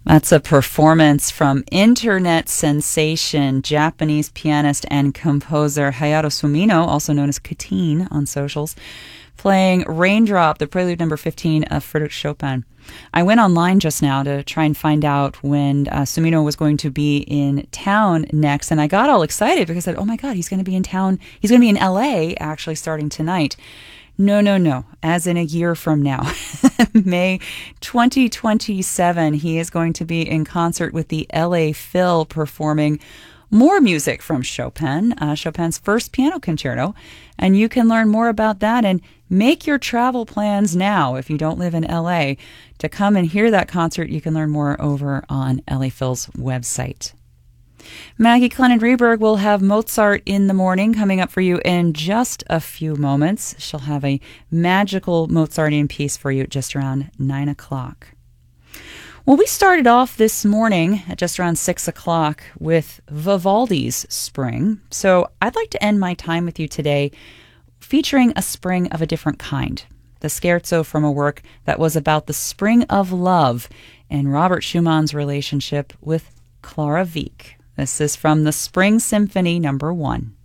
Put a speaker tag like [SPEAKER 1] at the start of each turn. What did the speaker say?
[SPEAKER 1] That's a performance from internet sensation, Japanese pianist and composer Hayato Sumino, also known as Katine on socials, playing Raindrop, the prelude number 15 of Frédéric Chopin. I went online just now to try and find out when Sumino was going to be in town next, and I got all excited because I said, oh my God, he's going to be in town. He's going to be in LA actually starting tonight. No. As in a year from now, May 2027, he is going to be in concert with the LA Phil performing more music from Chopin, Chopin's first piano concerto. And you can learn more about that and make your travel plans now if you don't live in LA. To come and hear that concert, you can learn more over on LA Phil's website. Maggie Clennon-Reberg will have Mozart in the Morning coming up for you in just a few moments. She'll have a magical Mozartian piece for you at just around 9 o'clock. Well, we started off this morning at just around 6 o'clock with Vivaldi's Spring. So I'd like to end my time with you today featuring a spring of a different kind. The scherzo from a work that was about the spring of love and Robert Schumann's relationship with Clara Wieck. This is from the Spring Symphony No. 1.